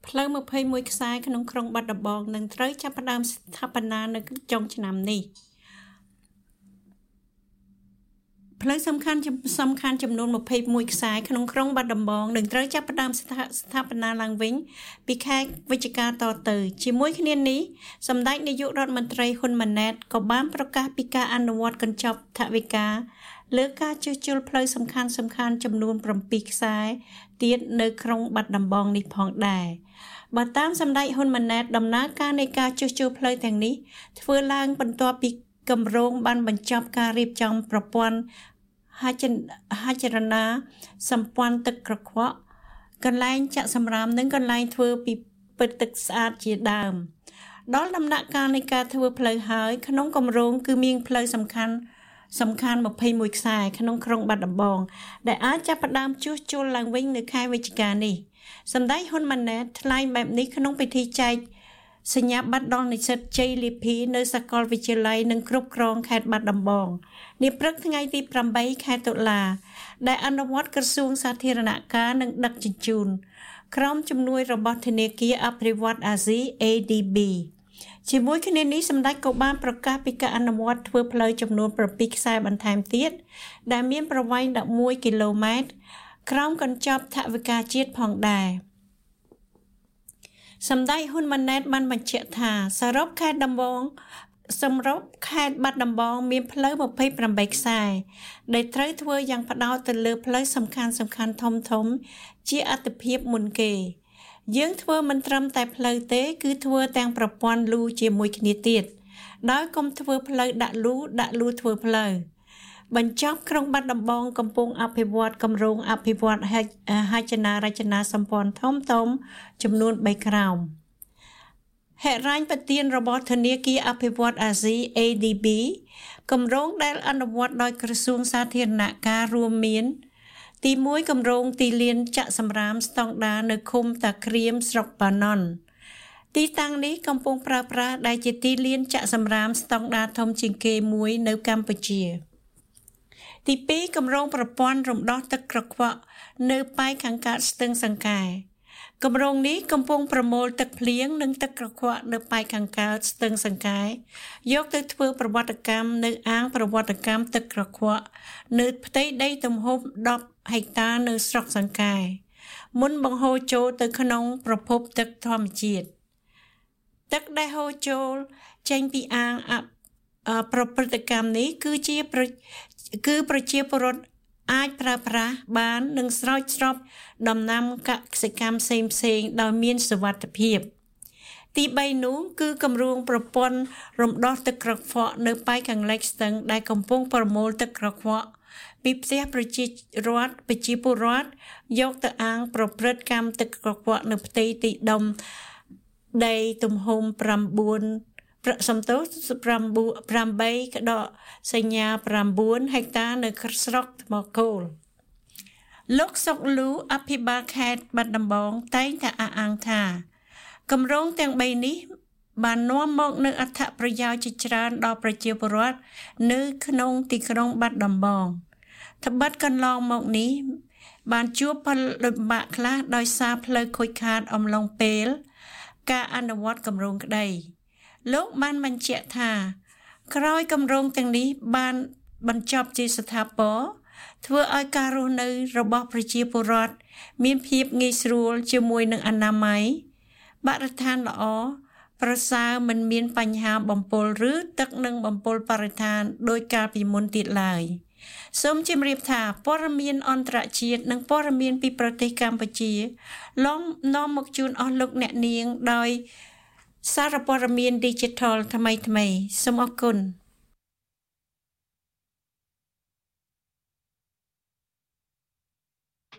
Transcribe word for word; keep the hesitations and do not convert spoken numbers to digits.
ផ្លូវยี่สิบเอ็ดខ្សែក្នុងក្រុងបាត់ដំបងនឹងត្រូវចាប់ផ្ដើមស្ថាបនានៅចុងឆ្នាំនេះផ្លូវសំខាន់សំខាន់ចំនួនยี่สิบเอ็ดខ្សែក្នុងក្រុងបាត់ដំបងនឹងត្រូវចាប់ផ្ដើមស្ថាបនាឡើងវិញពីខែវិច្ឆិកាតទៅជាមួយគ្នានេះសម្ដេចនាយករដ្ឋមន្ត្រីហ៊ុនម៉ាណែតក៏បានប្រកាសពីការអនុវត្តកញ្ចប់ថវិកាលើការជួសជុលផ្លូវសំខាន់សំខាន់ចំនួនbảyខ្សែទៀតនៅក្រុងបាត់ដំបងនេះផងដែរបើតាមសម្ដេចហ៊ុនម៉ាណែតដំណើរការនៃការជួសជុលផ្លូវទាំងនេះធ្វើឡើងបន្ទាប់ពីគម្រោងបានបញ្ចប់ការរៀបចំប្រព័ន្ធហចរណាសម្ព័ន្ធទឹកក្រខ្វក់កន្លែងចាក់សម្រាមនិងកន្លែងធ្វើពីពិតទឹកស្អាតជាដើមដល់ដំណាក់កាលនៃការធ្វើផ្លូវហើយក្នុងគម្រោងគឺមានផ្លូវសំខាន់សំខាន់ยี่สิบเอ็ดខ្សែក្នុងក្រុងបាត់ដំបងដែលអាចចាប់ផ្ដើមជួសជុលឡើងវិញនៅខែវិច្ឆិកានេះសម្ដេចហ៊ុនម៉ាណែតថ្លែងបែបនេះក្នុងពិធីចែកសញ្ញាបត្រដល់និស្សិតជ័យលាភីនៅសាកលវិទ្យាល័យនិងគ្រប់គ្រងខេត្តបាត់ដំបងនាព្រឹកថ្ងៃទីeightខែតុលាដែលអនុវត្តក្រសួងសាធារណការនិងដឹកជញ្ជូនក្រុមជំនួយរបស់ធនាគារអភិវឌ្ឍន៍អាស៊ី A D B ជាមួយគ្នានេះសម្ដេចក៏បានប្រកាសពីការអនុវត្តធ្វើផ្លូវចំនួនbảyខ្សែបន្ថែមទៀតដែលមានប្រវែងelevenគីឡូម៉ែត្រក្រោមកញ្ចប់ថវិកាជាតិផងដែរសម្ដេចហ៊ុនម៉ាណែតបានបញ្ជាក់ថាសរុបខេត្តដំបងសម្រាប់ខេត្តបាត់ដំបងមានផ្លូវยี่สิบแปดខ្សែដែលត្រូវធ្វើយ៉ាងផ្ដោតទៅលើផ្លូវសំខាន់សំខាន់ធំធំជាអាទិភាពមុនគេយើងធ្វើមិនត្រឹមតែផ្លូវទេគឺធ្វើទាំងប្រព័ន្ធលូជាមួយគ្នាទៀតដោយកុំធ្វើផ្លូវដាក់លូដាក់លូធ្វើផ្លូវបញ្ចប់ក្រុងបាត់ដំបងកំពុងអភិវឌ្ឍគម្រោងអភិវឌ្ឍហចនារចនាសម្ព័ន្ធធំធំចំនួនthreeក្រោមហិរញ្ញប្បទានរបស់ធនាគារអភិវឌ្ឍន៍អាស៊ី A D B គម្រោងដែលអនុវត្តដោយក្រសួងសាធារណការរួមមានទីoneគម្រោងទីលានចាក់សម្រាមស្តង់ដារនៅឃុំតាក្រៀមស្រុកបាណន់ទីតាំងនេះកំពុងប្រើប្រាស់ដែលជាទីលានចាក់សម្រាមស្តង់ដារធំជាងគេមួយនៅកម្ពុជាទីtwoគម្រោងប្រព័ន្ធរំដោះទឹកក្រខ្វក់នៅប៉ែកខាងកើតស្ទឹងសង្កែគម្រោងនេះកំពុងប្រមូលទឹកភ្លៀងនិងទឹកក្រខ្វក់នៅប៉ែកខាងកើតស្ទឹងសង្កែយកទៅធ្វើប្រវត្តិកម្មនៅអាងប្រវត្តិកម្មទឹកក្រខ្វក់នៅផ្ទៃដីទំហំtenហិកតានៅស្រុកសង្កែមុនបង្ហូរចូលទៅក្នុងប្រភពទឹកធម្មជាតិទឹកដែលហូរចូលចេញពីអាងប្រព្រឹត្តកម្មនេះគឺជាគឺប្រជាពលរដ្ឋអាចប្រើប្រាស់បាននិងស្រោចស្រពដំណាំកសិកម្មផ្សេងផ្សេងដោយមានសុវត្ថិភាពទីthreeនោះគឺគម្រោងប្រព័ន្ធរំដោះទឹកក្រខ្វក់នៅប៉ែកខាងលិចស្ទឹងដែលកំពុងប្រមូលទឹកក្រខ្វក់ពីផ្ទះប្រជារដ្ឋប្រជាពលរដ្ឋយកទៅអាងប្រព្រឹត្តកម្មទឹកក្រខ្វក់នៅផ្ទៃទីដុំដីទំហំnineប្រសំទោសeightក្តកសញ្ញាnineហិកតានៅស្រុកថ្មគោលលោកសុកលូអភិបាលខេត្តបាត់ដំបងតែងតែអះអាងថាគម្រោងទាំង3នេះបាននាំមកនូវអត្ថប្រយោជន៍ជាច្រើនដល់ប្រជាពលរដ្ឋនៅក្នុងទីក្រុងបាត់ដំបងត្បិតកន្លងមកនេះបានជួបផលលំបាកខ្លះដោយសារផ្លូវខូចខាតអំឡុងពេលការអនុវត្តគម្រោងក្តីលោកបានបញ្ជាក់ថាក្រោយគម្រោងទាំងនេះបានបញ្ចប់ជាស្ថាពរធ្វើឲ្យការរស់នៅរបស់ប្រជាពលរដ្ឋមានភាពងាយស្រួលជាមួយនឹងអនាម័យបរិស្ថានល្អប្រសើរមិនមានបញ្ហាបំពុលឬទឹកនឹងបំពុលបរិស្ថានដោយកាលពីមុនទៀតឡើយសូមជម្រាបថាព័ត៌មានអន្តរជាតិនិងព័ត៌មានពីប្រទេសកម្ពុជាឡងនាំមកជូនអស់លោកអ្នកនាងដោយសារព័ត៌មាន Digital ថ្មីៗសូមអរគុណ